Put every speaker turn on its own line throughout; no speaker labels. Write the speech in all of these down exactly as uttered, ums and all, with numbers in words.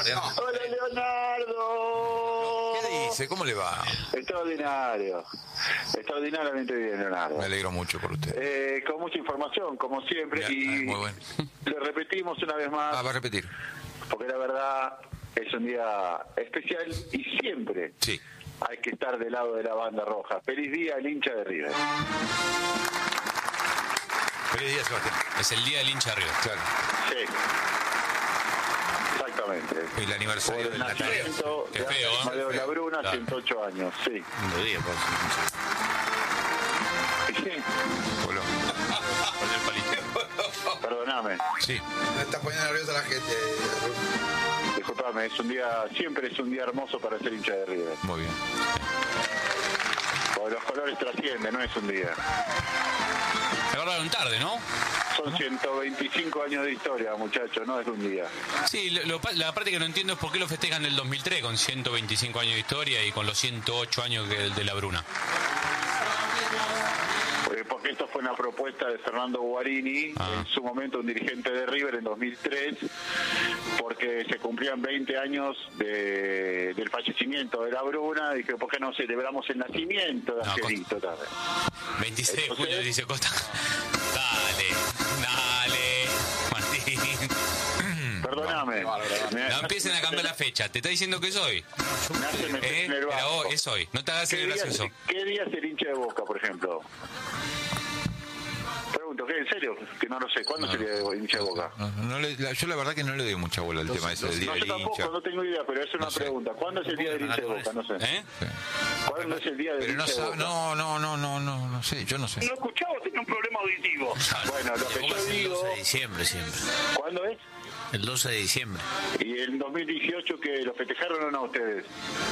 Mariano.
Hola, Leonardo.
¿Qué dice? ¿Cómo le va?
Extraordinario. Extraordinariamente bien, Leonardo.
Me alegro mucho por usted.
Eh, con mucha información, como siempre.
Ya,
y
muy bueno.
le repetimos una vez más.
Ah, va a repetir.
Porque la verdad es un día especial y siempre
sí.
hay que estar del lado de la banda roja. Feliz día al hincha de River.
Feliz día, Sebastián.
Es el día del hincha de River.
Claro.
Sí. Exactamente.
El aniversario del
nacimiento
Qué
de
feo, ¿eh?
Amadeo
Qué feo.
Labruna,
Claro.
ciento ocho años. Sí.
Un día, pues.
Y sí.
Voló.
Poner el palito.
Perdóname.
Sí.
Me está poniendo nerviosa la gente.
Disculpame, es un día, siempre es un día hermoso para ser hincha de River.
Muy bien.
Porque los colores trascienden, no es un día.
Se agarraron tarde, ¿no?
Son ciento veinticinco años de historia, muchachos, no es un día.
Sí, lo, lo, la parte que no entiendo es por qué lo festejan en el dos mil tres con ciento veinticinco años de historia y con los ciento ocho años que el de la Bruna.
Eh, Porque esto fue una propuesta de Fernando Guarini,
Ah.
en su momento un dirigente de River en dos mil tres, porque se cumplían veinte años de, del fallecimiento de la Bruna. Dije, ¿por qué no celebramos el nacimiento de
No,
Angelito también?
veintiséis de
Entonces-
julio, dice Costa. Dale, dale, Martín.
Perdóname. Me-
No empiecen a cambiar la fecha. ¿Te está diciendo que es hoy?
me hace meter
¿Eh?
en el
Pero
banco.
vos, es hoy. No te hagas
¿Qué
el
día,
gracioso.
¿Qué día es el hincha de Boca, por ejemplo? Pregunto, ¿qué? ¿En serio? Que no lo sé. ¿Cuándo sería el hincha de Boca?
No, no le, la, yo la verdad que no le doy mucha bola al tema ese del día
No, yo
del
tampoco,
hincha.
no tengo idea, pero es una
No sé.
pregunta. ¿Cuándo es el día del hincha de Boca? No sé.
¿Eh?
Sí.
¿Cuándo es el día del
Pero no,
hincha de
sabe,
Boca?
no, no, no, no, no, no sé, yo no sé.
No escuchaba, tenía un problema auditivo. Bueno, lo que yo
El
digo,
doce de diciembre siempre.
¿cuándo es?
El doce de diciembre.
Y en dos mil dieciocho que lo festejaron o no ustedes.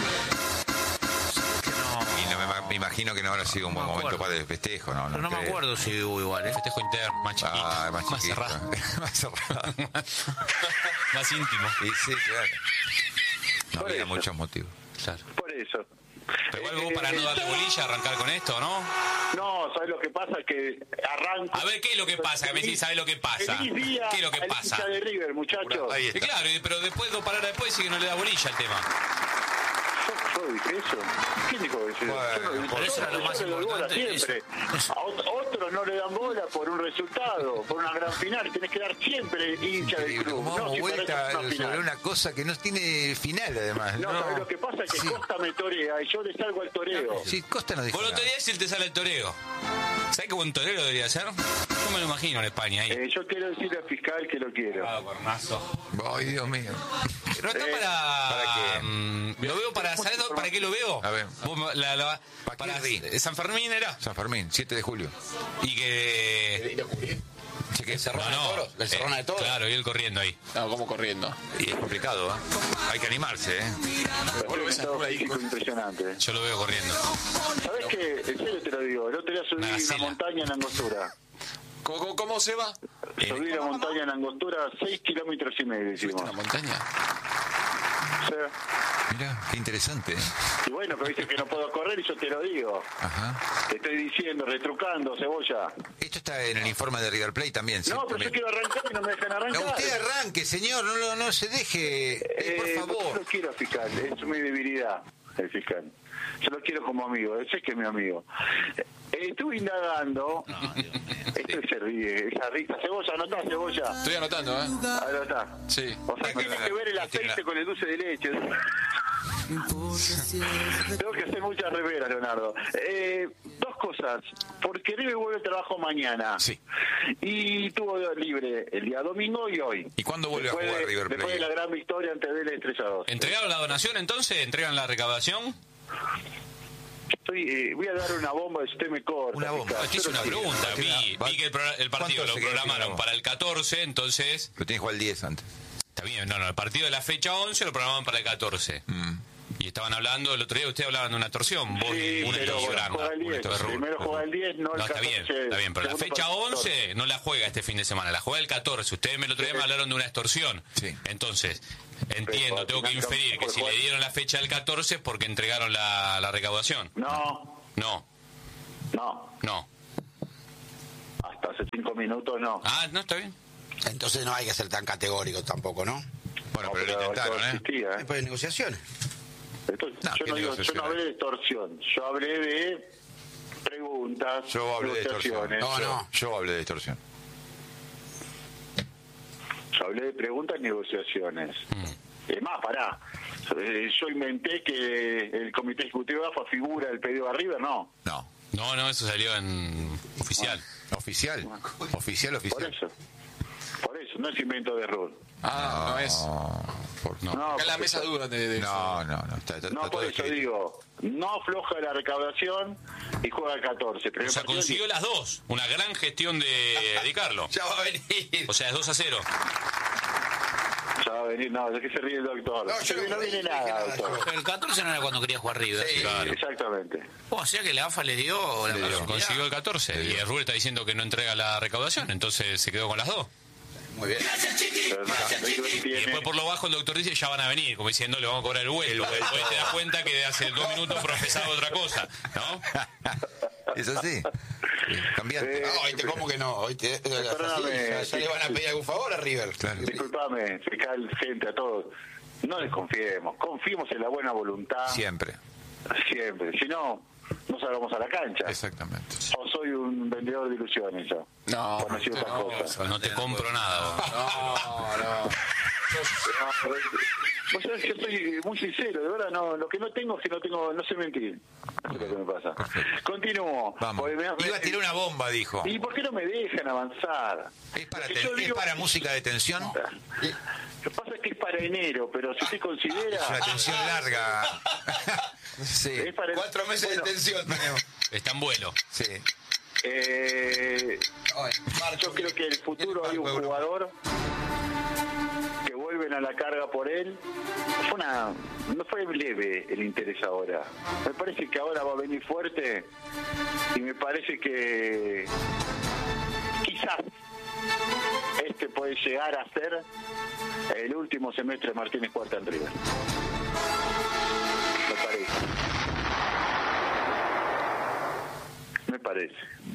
Que no,
Y no me, me imagino que no habrá sido un buen
No me
momento
acuerdo.
para el festejo, no,
pero no me
creo.
acuerdo si hubo igual, ¿eh?
Festejo interno, más chiquito.
Ah, más chiquito.
cerrado.
Más cerrado.
Más íntimo.
Y sí, claro. No
Por
había
eso.
muchos motivos.
Claro.
Por eso.
Pero igual vos para no darle bolilla arrancar con esto, ¿no?
No, ¿sabes lo que pasa? Que arranca...
A ver, ¿qué es lo que pasa? Que me decís, ¿sabés lo que pasa?
Feliz día
¿Qué es lo que
al
pasa?
hincha de River, muchachos.
Ahí
Y
está.
claro, y- pero después, dos palabras después, sí que no le da bolilla al tema.
Yo, yo dije eso. ¿Quién dijo eso?
Bueno,
Yo no-
por
yo-
eso era lo
yo
más
le doy bola
importante,
siempre. A ot- otros no le dan bola por un resultado, por una gran final. Tenés que dar siempre hincha del
Increíble,
club.
cómo
No,
damos
si
vuelta
parece una
sobre
final.
una cosa que no tiene final, además.
No,
No,
¿sabés lo que pasa? Que
Sí.
Costa me torea y yo le salgo al toreo.
Sí, Costa no dijo
Vos lo
nada.
toreás y él te sale el toreo. ¿Sabés qué buen torero debería ser? Yo me lo imagino en España ahí.
Eh, yo quiero decirle al fiscal que lo quiero.
Ah, cuernazo.
Ay, Dios mío.
No está
Eh,
para...
¿para qué?
mm, lo veo para... ¿Sabés dó- para qué lo veo?
A ver.
Vos la- la-
¿Para
para
qué rí?
San Fermín era.
San Fermín, siete de julio.
Y que...
Sí, que es,
No, no.
La encerrona de toros.
Claro, y él corriendo ahí.
No, como corriendo.
y es complicado, ¿eh? Hay que animarse, ¿eh?
Pero es un estado físico impresionante.
Yo lo veo corriendo.
¿Sabés qué? En serio te lo digo. El otro día subí
Una
una
gacela.
montaña en Angostura.
¿Cómo, cómo, cómo se va?
Subí la montaña en Angostura seis kilómetros y medio, hicimos.
¿La montaña?
O sea,
Mira, qué interesante, ¿eh?
y bueno, pero dices que no puedo correr y yo te lo digo.
Ajá.
Te estoy diciendo, retrucando, cebolla.
Esto está en el informe de River Plate también. sí,
No, pero yo
también.
quiero arrancar y no me dejan
No,
arrancar.
usted arranque, señor, no, no, no se deje. Eh, por
Eh, Yo
favor.
lo quiero fiscal, es mi debilidad, el fiscal. Yo lo quiero como amigo, sé que es mi amigo. Eh, estuve indagando. Esto se ríe, esa risa. Cebolla, anotá, cebolla.
Estoy anotando, ¿eh?
Anotá.
Sí.
O sea, tiene que ver el aceite con el dulce de leche. Tengo que hacer muchas reveras, Leonardo. Eh, dos cosas. Porque River vuelve al trabajo mañana.
Sí.
Y tuvo libre el día domingo y hoy.
¿Y cuándo vuelve a
Después
jugar
de-
River
Después
Plate?
de la gran victoria ante Vélez tres a dos.
¿Entregaron la donación entonces? ¿Entregan la recaudación?
Estoy, eh, voy a dar una bomba si usted me corta.
Una bomba.
fiscal.
Aquí es
Yo
una
lo quiero.
pregunta. Vi,
Va-
vi que el, pro- el partido
¿Cuánto
lo
se queda
programaron
sin
para el catorce, entonces...
Lo tiene que jugar el diez antes.
Está bien, no, no, el partido de la fecha once lo programaban para el catorce.
Mm.
Y estaban hablando, el otro día ustedes hablaban de una torsión, vos
Sí,
una
pero
torsión grande.
juega el diez.
Una torsión.
Primero juega el diez, no el
No, está bien,
catorce.
está bien, pero la
Segundo
fecha
partido.
once no la juega este fin de semana, la juega el catorce. Ustedes me el otro día me hablaron de una extorsión.
Sí.
Entonces,
Pero
entiendo,
al
tengo que
final
inferir
no
que
puede
si le
jugar.
dieron la fecha del catorce es porque entregaron la, la recaudación.
No,
No,
no.
no.
Hasta hace cinco minutos no.
Ah, no, está bien.
Entonces no hay que ser tan categórico tampoco, ¿no? Bueno,
No,
pero lo
esto
intentaron, ¿eh?
existía, ¿eh?
Después de negociaciones.
Entonces,
No,
yo,
¿qué
no digo, yo no
negociaciones?
hablé de extorsión, yo hablé de preguntas,
Yo hablé de extorsión.
negociaciones.
No,
Yo-
no.
Yo hablé de extorsión.
Yo hablé de preguntas y negociaciones. Es más, pará, eh, yo inventé que el comité ejecutivo de A F A figura el pedido de River, no.
No.
No, no, eso salió en oficial.
Oficial. Oficial,
Por
oficial.
eso. Por eso, no es invento de error.
Ah, no es.
No, por, no.
No,
Acá en la
por
mesa
eso-
duda de, de
No, no, no. Está, está-
No,
está
por
todo
eso
escrito.
digo, no afloja la recaudación y juega el catorce. Pero
O sea,
el partido-
consiguió las dos. Una gran gestión de, de Carlos.
Ya va a venir.
O sea, es dos a cero.
Ya va a venir, no, es que se ríe el doctor.
No, yo
no,
no
viene
dije
nada,
nada,
doctor.
Pero el catorce no era cuando quería jugar River.
Sí.
Claro.
Exactamente.
O sea que la A F A le dio la
Le dio.
posibilidad.
Consiguió el catorce. Y el Rubén está diciendo que no entrega la recaudación. Entonces se quedó con las dos.
Muy bien.
Pero no, River
Y
tiene-
después por lo bajo el doctor dice ya van a venir. Como diciendo, le vamos a cobrar el vuelo. Después te das cuenta que hace dos minutos profesaba otra cosa. ¿No?
Es así. Sí, cambiante.
Eh,
No, ¿oíste? ¿Cómo que no? ¿Oíste? Es así,
Perdóname.
ya, ya le van a pedir algún favor a River.
Claro.
Disculpame, fiscal, gente, a todos. No desconfiemos, confiemos en la buena voluntad.
Siempre.
Siempre. Si no, no salgamos a la cancha.
Exactamente.
O soy un vendedor de ilusiones yo.
No,
Por decir otra
no,
cosa.
No te compro nada. vos.
No, no.
No, vos sabés que yo soy muy sincero, de verdad, no, lo que no tengo es que no tengo, no sé mentir. Eso es lo que me pasa. Continúo.
Vamos.
Porque me-
Iba a tirar una bomba, dijo.
¿Y por qué no me dejan avanzar?
¿Es para,
Lo que
ten-
yo
¿es
digo-
para música de tensión?
Lo que pasa es que es para enero, pero si usted considera...
Es una tensión larga. Sí.
Es para el-
Cuatro meses
bueno,
de tensión tenemos.
Está en vuelo.
Sí.
eh,
Ay,
yo creo que en el futuro hay un jugador que vuelven a la carga por él. Fue una, no fue leve el interés ahora. Me parece que ahora va a venir fuerte y me parece que quizás este puede llegar a ser el último semestre de Martínez Cuarta en River. Me parece. Me parece.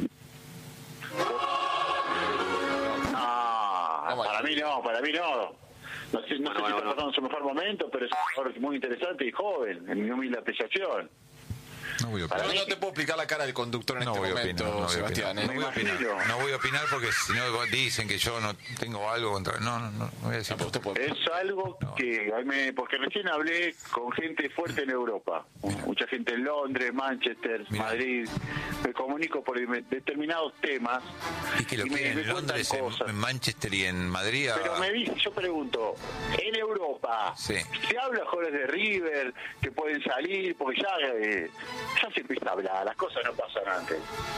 No, para mí no, para mí no. No sé, no sé si está pasando su mejor momento, pero es un jugador muy interesante y joven, en mi humilde apreciación.
No voy a
Para
opinar.
No, no te puedo explicar la cara del conductor en
No
este
voy a
momento,
opinar, no voy a
Sebastián.
opinar.
¿eh?
No voy a opinar.
imagino.
No voy a opinar porque si no dicen que yo no tengo algo contra... No, no, no, no voy a decir.
No, pero usted puede-
Es algo que, a mí me- porque recién hablé con gente fuerte en Europa, mucha gente en Londres, Manchester,
Mirá.
Madrid, me comunico por de- determinados temas
Y que lo
y me-
quieren
me
en Londres,
cuentan
en,
cosas.
en Manchester y en Madrid. a-
Pero me dice, yo pregunto, en Europa,
Sí.
se habla jugadores de River que pueden salir, porque ya, eh, ya se empieza a hablar, las cosas no pasan antes.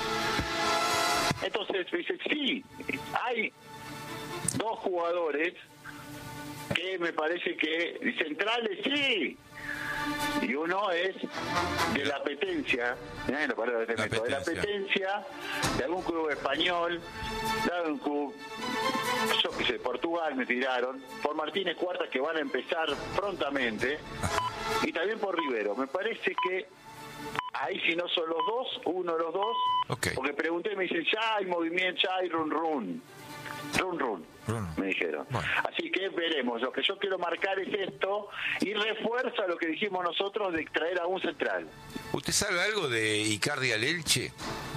Entonces me dice, sí, hay dos jugadores que me parece que centrales sí, y uno es de la apetencia, mirá la palabra que te
La
meto, de la
apetencia.
apetencia de algún club español, de algún club, yo qué sé, Portugal me tiraron, por Martínez Cuarta que van a empezar prontamente, y también por Rivero. Me parece que ahí si no son los dos, uno de los dos,
Ok.
porque pregunté y me dicen, ya hay movimiento, ya hay run run, run run,
Run.
me dijeron.
Bueno.
Así que veremos, lo que yo quiero marcar es esto, y refuerza lo que dijimos nosotros de traer a un central.
¿Usted sabe algo de Icardi al Elche?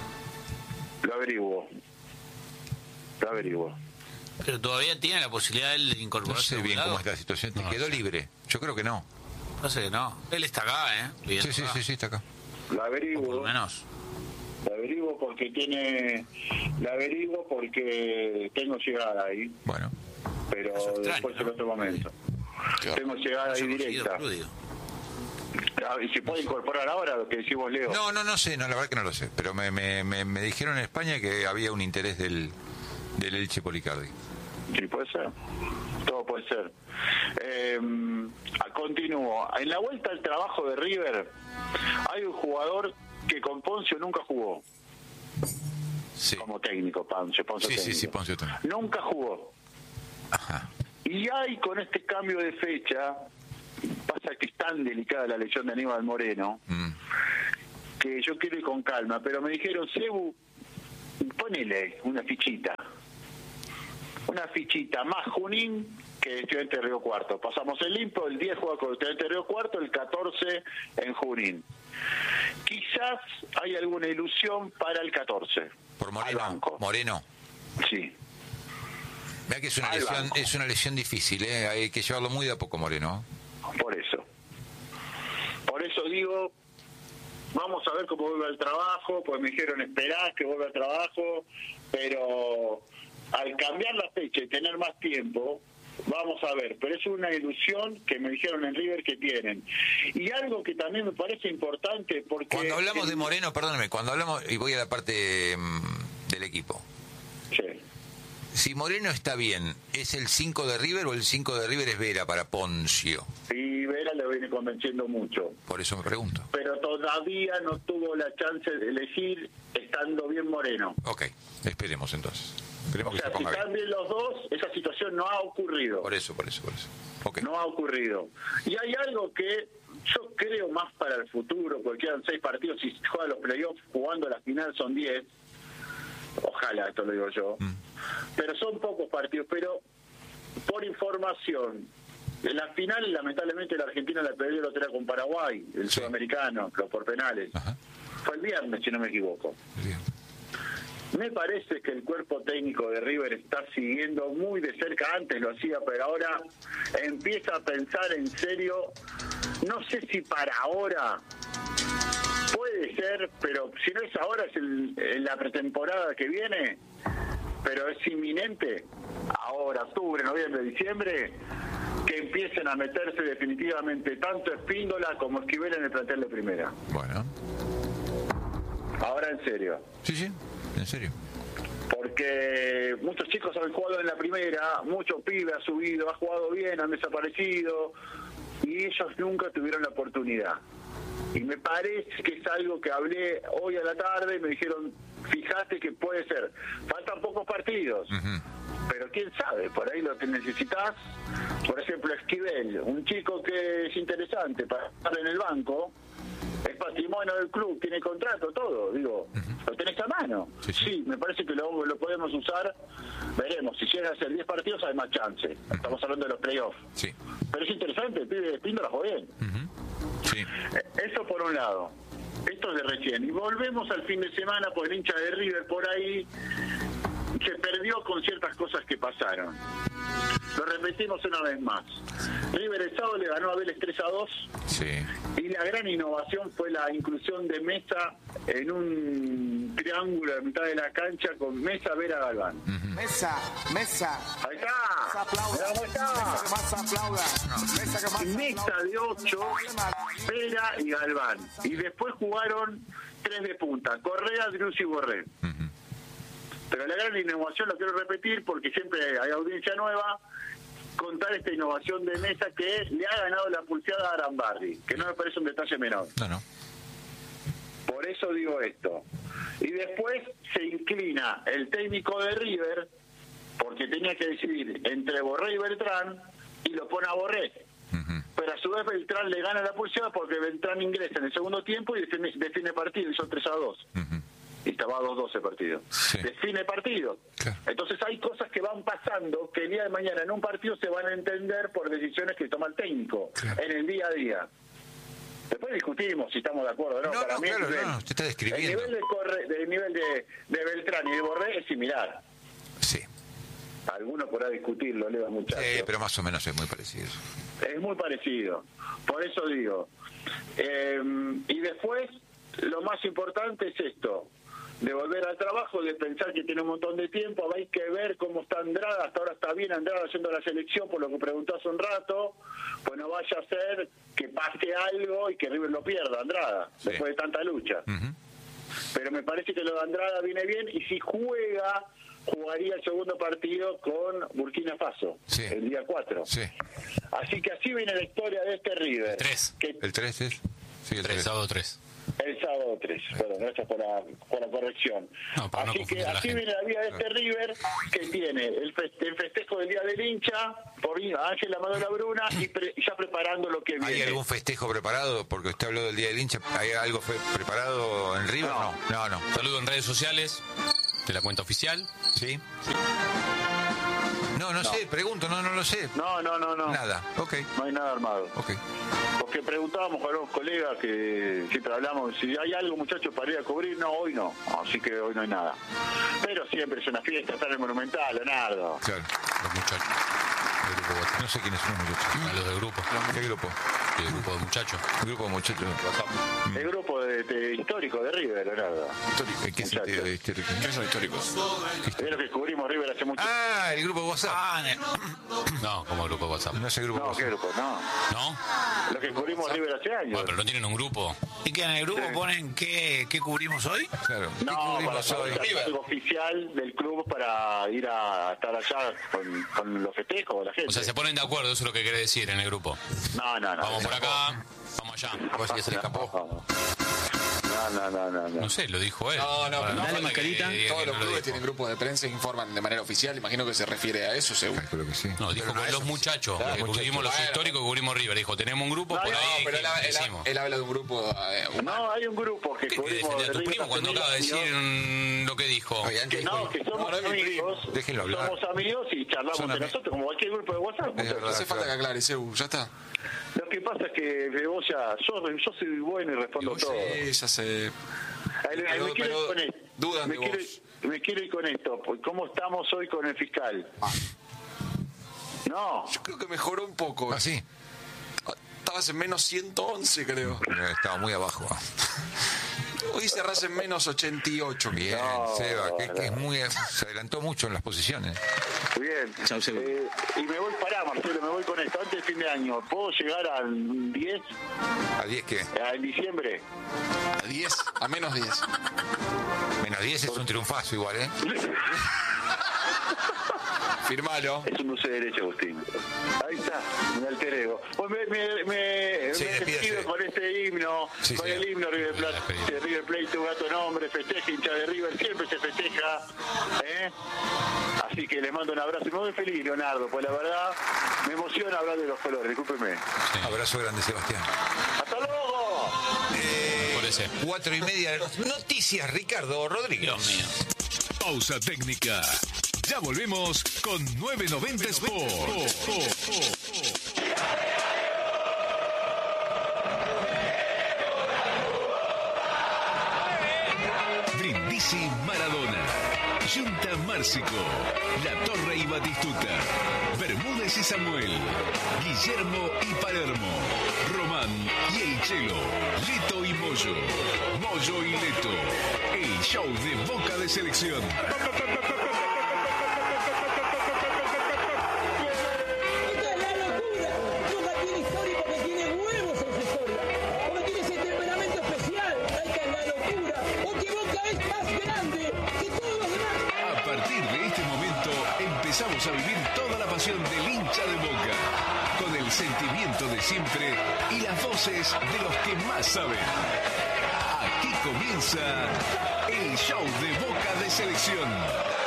Lo averiguo, lo averiguo.
Pero todavía tiene la posibilidad de él de
No
incorporarse
sé
a un
bien
lado.
cómo está la situación. ¿Te
No,
quedó
sé.
libre? Yo creo que no.
Pasa que no. Él está acá, ¿eh? Viviendo
Sí, sí,
acá.
sí, sí, está acá.
Lo
O por lo
averiguo,
menos.
lo averiguo porque tiene, lo averiguo porque tengo llegada ahí,
Bueno.
pero
Eso es extraño,
después en
¿no?
otro momento.
Claro.
Tengo llegada ahí
Eso conseguido,
directa.
Cruz, digo.
Ah, ¿y se puede incorporar ahora lo que decimos, Leo?
No, no, no sé, no, la verdad que no lo sé. Pero me, me, me, me dijeron en España que había un interés del, del Elche por Icardi.
Sí, puede ser. Todo puede ser. Eh, continúo. En la vuelta al trabajo de River, hay un jugador que con Poncio nunca jugó
Sí.
como técnico, Poncio. Poncio
Sí, sí,
técnico.
sí, Poncio también.
Nunca jugó.
Ajá.
Y hay con este cambio de fecha, pasa que es tan delicada la lesión de Aníbal Moreno,
Mm.
que yo quiero ir con calma, pero me dijeron, Cebu, ponele una fichita. Una fichita más Junín que Estudiantes de Río Cuarto. Pasamos el Limpo, el diez juega con Estudiantes de Río Cuarto, el catorce en Junín. Quizás hay alguna ilusión para el catorce.
Por Moreno. Moreno.
Sí.
Vea que es una lesión, es una lesión difícil, ¿eh? Hay que llevarlo muy de a poco, Moreno.
Por eso. Por eso digo, vamos a ver cómo vuelve al trabajo, pues me dijeron esperar que vuelva al trabajo, pero al cambiar la fecha y tener más tiempo, vamos a ver, pero es una ilusión que me dijeron en River que tienen. Y algo que también me parece importante, porque...
Cuando hablamos
el...
de Moreno, perdóname, cuando hablamos, y voy a la parte mmm, del equipo.
Sí.
Si Moreno está bien, ¿es el cinco de River o el cinco de River es Vera para Poncio?
Y Vera le viene convenciendo mucho.
Por eso me pregunto.
Pero todavía no tuvo la chance de elegir estando bien Moreno.
Ok, esperemos entonces. Esperemos
O sea,
que se
si
ponga
están bien los dos, esa situación no ha ocurrido.
Por eso, por eso, por eso. Okay.
No ha ocurrido. Y hay algo que yo creo más para el futuro, porque quedan seis partidos y si juegan los playoffs, jugando la final son diez. Ojalá, esto lo digo yo. Mm. Pero son pocos partidos. Pero por información, en la final, lamentablemente, la Argentina la perdió el otro día con Paraguay, el sí. sudamericano, pero por penales. Ajá. Fue el viernes, si no me equivoco. Bien. Me parece que el cuerpo técnico de River está siguiendo muy de cerca, antes lo hacía, pero ahora empieza a pensar en serio, no sé si para ahora, puede ser, pero si no es ahora, es el, en la pretemporada que viene, pero es inminente, ahora, octubre, noviembre, diciembre, que empiecen a meterse definitivamente tanto Espíndola como Esquivel en el plantel de primera.
Bueno.
Ahora en serio.
Sí, sí. ¿En serio?
Porque muchos chicos han jugado en la primera, muchos pibes han subido, han jugado bien, han desaparecido y ellos nunca tuvieron la oportunidad. Y me parece que es algo que hablé hoy a la tarde, me dijeron, fíjate que puede ser, faltan pocos partidos, uh-huh. pero quién sabe, por ahí lo que necesitas, por ejemplo Esquivel, un chico que es interesante para estar en el banco, es patrimonio del club, tiene contrato, todo, digo, uh-huh. lo tenés a mano. Sí, sí. sí, me parece que lo, lo podemos usar, veremos, si llega a ser diez partidos hay más chance, uh-huh. estamos hablando de los playoffs. Sí. Pero es interesante, el pibe de Espíndola jugó bien. Uh-huh. Sí. Eso por un lado, esto es de recién. Y volvemos al fin de semana, pues el hincha de River por ahí se perdió con ciertas cosas que pasaron. Lo repetimos una vez más. River el sábado le ganó a Vélez tres a dos. Sí. Y la gran innovación fue la inclusión de Mesa en un triángulo a mitad de la cancha con Mesa, Vera, Galván. Uh-huh.
Mesa, Mesa.
Ahí está. ¿Cómo está?
Mesa que más aplauda.
Mesa que más Mesa de ocho, Vera y Galván. Y después jugaron tres de punta, Correa, Driussi y Borré. Uh-huh. Pero la gran innovación, lo quiero repetir porque siempre hay audiencia nueva, contar esta innovación de Mesa que le ha ganado la pulseada a Arambarri, que no me parece un detalle menor.
No, no.
Por eso digo esto. Y después se inclina el técnico de River, porque tenía que decidir entre Borré y Beltrán, y lo pone a Borré. Uh-huh. Pero a su vez Beltrán le gana la pulseada porque Beltrán ingresa en el segundo tiempo y define, define partido, y son tres a dos. Uh-huh. Y estaba dos doce partido. Sí. Define partido. Claro. Entonces hay cosas que van pasando que el día de mañana en un partido se van a entender por decisiones que toma el técnico, claro, en el día a día. Después discutimos si estamos de acuerdo o no.
no.
Para
no,
mí
claro,
el,
no, usted está describiendo.
El nivel, de, corre, del nivel de, de Beltrán y de Borré es similar.
Sí.
Alguno podrá discutirlo, Leo, muchachos.
Sí, pero más o menos es muy parecido.
Es muy parecido. Por eso digo. Eh, y después, lo más importante es esto, de volver al trabajo, de pensar que tiene un montón de tiempo. Hay que ver cómo está Andrada. Hasta ahora está bien Andrada haciendo la selección, por lo que preguntó hace un rato. Pues no vaya a ser que pase algo y que River lo pierda, Andrada, sí, después de tanta lucha. Uh-huh. Pero me parece que lo de Andrada viene bien, y si juega, jugaría el segundo partido con Burkina Faso, sí, el día cuatro. Sí. Así que así viene la historia de este River.
El tres.
Que... ¿El tres es? Sí, el tres.
Sábado tres.
El sábado tres, perdón, gracias por la, por la corrección. No, así no que así viene la vida de este River, que tiene el, feste, el festejo del Día del Hincha por Ángel Amadora Bruna y pre, ya preparando lo que viene.
¿Hay algún festejo preparado? Porque usted habló del Día del Hincha. ¿Hay algo fe, preparado en River?
No,
no, no.
Saludo en redes sociales de la cuenta oficial.
Sí. Sí. No, No, no, no sé, pregunto, no, no lo sé.
No, no, no, no.
Nada, ok.
No hay nada armado.
Ok.
Porque preguntábamos con los colegas que siempre hablamos, si hay algo, muchachos, para ir a cubrir. No, hoy no. Así que hoy no hay nada. Pero siempre es una fiesta, está en el Monumental, Leonardo.
Claro.
Los muchachos. El grupo WhatsApp.
No sé quiénes son los muchachos.
A los del grupo.
¿Qué grupo?
El grupo de muchachos.
El grupo de muchachos.
El grupo de, de histórico de River, Leonardo.
¿En qué
Muchachos.
sentido de histórico?
¿Qué son históricos?
Es lo que cubrimos River hace mucho tiempo.
Ah, el grupo de WhatsApp.
Ah, ne-
No, como grupo de WhatsApp.
No es el grupo de
No, ¿qué
WhatsApp.
grupo? No.
¿No?
Lo que cubrimos River hace años.
Bueno, pero no tienen un grupo.
¿Y que en el grupo
Sí.
ponen qué, qué cubrimos hoy?
Claro. ¿Qué
No, para
cubrimos hoy?
hacer algo oficial del club para ir a estar allá con, con los festejos de la gente.
O sea, se ponen de acuerdo, eso es lo que quiere decir en el grupo.
No, no, no.
Vamos por acá, vamos allá.
Capaz que se le escapó.
No, no, no, no, no.
No sé, lo dijo él.
No, no,
Ahora,
no,
falta
dale,
que
mascarita.
diga
Todos
que
los
no lo
clubes
dijo.
tienen grupos de prensa e informan de manera oficial. Imagino que se refiere a eso, seguro.
Calculo que sí.
No, dijo
Pero no
con
es
los
oficial.
muchachos,
Claro,
porque
muchachos.
cubrimos los
Bueno.
históricos y cubrimos River. Dijo, tenemos un grupo
No,
por
no,
ahí.
Pero él,
que
él-
decimos.
él habla de un grupo eh, humano.
No, hay un grupo que
¿Qué, qué
cubrimos
defender a
de
tu
River
primo
hace
cuando
mil
acaba de decir
años.
mm, lo que dijo?
Que no, que somos
No, no es mi
amigos,
primo. Déjenlo hablar.
somos amigos y charlamos
Son
entre
ami-
nosotros, como cualquier grupo de WhatsApp.
Es
muchachos.
No hace falta que aclare, Seu, ya está.
Lo que pasa es que vos ya, yo, yo soy bueno y respondo
Vos,
todo.
eh, ya se...
Ahí- ahí
pero-
me quiero
pero
ir con esto.
dudan
me
de
quiero,
vos.
me quiero ir con esto. pues, ¿Cómo estamos hoy con el fiscal? No,
Yo creo que mejoró un poco.
Ah, sí.
Estabas en menos ciento once, creo.
Eh, Estaba muy abajo.
Hoy cerrás en menos ochenta y ocho.
Bien,
No,
Seba, que, que es
no.
muy, se adelantó mucho en las posiciones.
bien.
Chau, seguro.
Eh, y me voy para Marcelo, me voy con esto. Antes del fin de año, ¿puedo llegar al diez?
¿A diez qué?
¿En diciembre?
A diez, a menos diez.
Menos diez es un triunfazo igual, ¿eh?
Firmalo.
Es un dulce derecho, Agustín. Ahí está, un alter ego. Pues me, me, me,
Sí,
me
despídase.
despido con este himno,
Sí,
con
señor.
el himno River Plate,
Despedida.
de River Plate, tu gato nombre, festeja, hincha de River, siempre se festeja. ¿eh? Así que les mando un abrazo y me voy feliz, Leonardo, pues la verdad me emociona hablar de los colores, discúlpeme.
Abrazo grande, Sebastián.
¡Hasta luego!
Por ese.
Cuatro y media. Noticias, Ricardo Rodríguez.
Dios mío.
Pausa técnica. Ya volvemos con novecientos noventa Sport. Brindisi Maradona. Junta Márcico. La Torre y Batistuta. Bermúdez y Samuel. Guillermo y Palermo. Román y El Chelo. Leto y Moyo. Moyo y Leto. El show de Boca de Selección.
Esta es la locura. Boca tiene histórico que tiene huevos en su historia. Boca tiene ese temperamento especial. Esta es la locura. Porque Boca es más grande que todos los demás.
A partir de este momento empezamos a vivir toda la pasión del hincha de Boca, con el sentimiento de siempre y las voces de los que más saben. Aquí comienza el show de Boca de Selección.